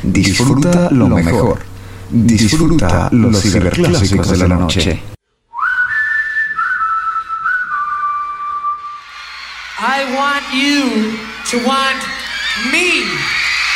Disfruta lo mejor. Disfruta los ciberclásicos de la noche. I want you to want me.